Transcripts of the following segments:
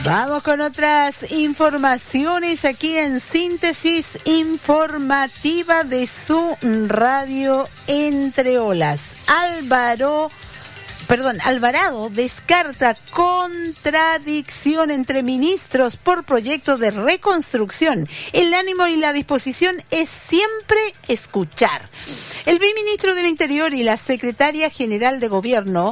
Vamos con otras informaciones aquí en Síntesis Informativa de su radio Entre Olas. Alvarado descarta contradicción entre ministros por proyecto de reconstrucción. El ánimo y la disposición es siempre escuchar. El viceministro del Interior y la secretario general de Gobierno,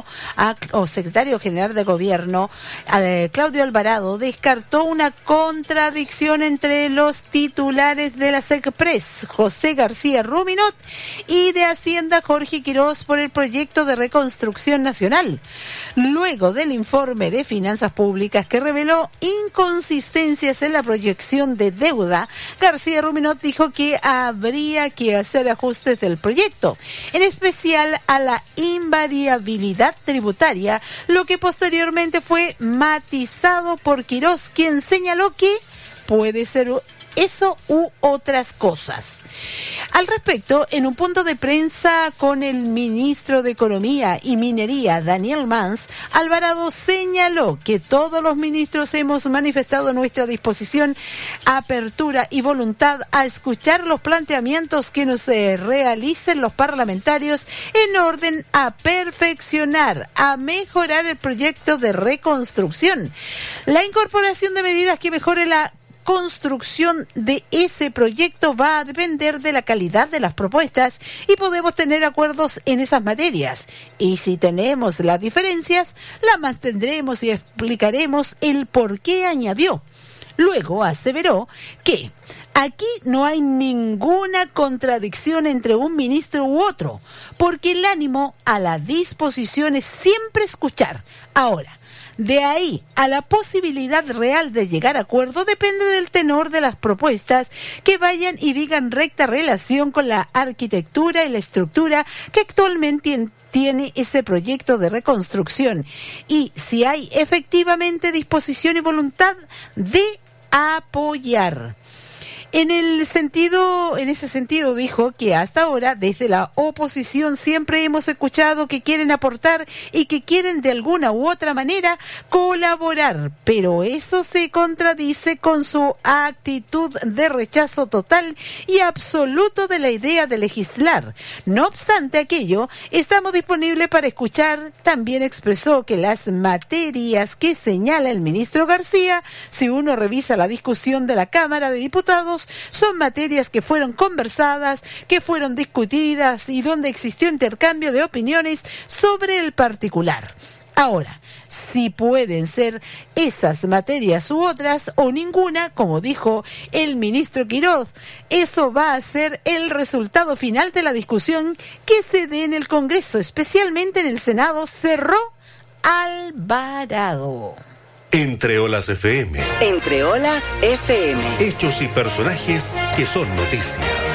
Claudio Alvarado, descartó una contradicción entre los titulares de la SECPRES, José García Ruminot, y de Hacienda, Jorge Quirós, por el proyecto de reconstrucción nacional. Luego del informe de finanzas públicas que reveló inconsistencias en la proyección de deuda, García Ruminot dijo que habría que hacer ajustes del proyecto, en especial a la invariabilidad tributaria, lo que posteriormente fue matizado por Quirós, quien señaló que puede ser eso u otras cosas. Al respecto, en un punto de prensa con el ministro de Economía y Minería, Daniel Mans, Alvarado señaló que todos los ministros hemos manifestado nuestra disposición, apertura y voluntad a escuchar los planteamientos que nos realicen los parlamentarios en orden a perfeccionar, a mejorar el proyecto de reconstrucción. La incorporación de medidas que mejoren la construcción de ese proyecto va a depender de la calidad de las propuestas y podemos tener acuerdos en esas materias. Y si tenemos las diferencias, las mantendremos y explicaremos el por qué, añadió. Luego aseveró que aquí no hay ninguna contradicción entre un ministro u otro, porque el ánimo a la disposición es siempre escuchar. Ahora, de ahí a la posibilidad real de llegar a acuerdo depende del tenor de las propuestas que vayan y digan recta relación con la arquitectura y la estructura que actualmente tiene ese proyecto de reconstrucción y si hay efectivamente disposición y voluntad de apoyar. En ese sentido dijo que hasta ahora desde la oposición siempre hemos escuchado que quieren aportar y que quieren de alguna u otra manera colaborar, pero eso se contradice con su actitud de rechazo total y absoluto de la idea de legislar. No obstante aquello, estamos disponibles para escuchar. También expresó que las materias que señala el ministro García, si uno revisa la discusión de la Cámara de Diputados, son materias que fueron conversadas, que fueron discutidas y donde existió intercambio de opiniones sobre el particular. Ahora, si pueden ser esas materias u otras o ninguna, como dijo el ministro Quirós, eso va a ser el resultado final de la discusión que se dé en el Congreso, especialmente en el Senado, cerró Alvarado. Entre Olas FM. Entre Olas FM. Hechos y personajes que son noticia.